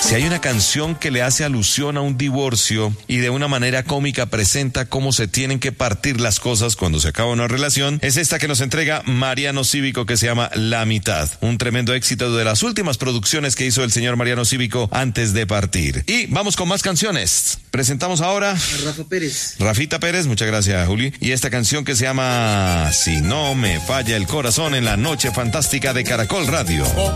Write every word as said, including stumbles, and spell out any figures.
Si hay una canción que le hace alusión a un divorcio y de una manera cómica presenta cómo se tienen que partir las cosas cuando se acaba una relación, es esta que nos entrega Mariano Cívico, que se llama La Mitad. Un tremendo éxito de las últimas producciones que hizo el señor Mariano Cívico antes de partir. Y vamos con más canciones. Presentamos ahora a Rafa Pérez. Rafita Pérez, muchas gracias, Juli. Y esta canción que se llama Si no me falla el corazón, en la noche fantástica de Caracol Radio.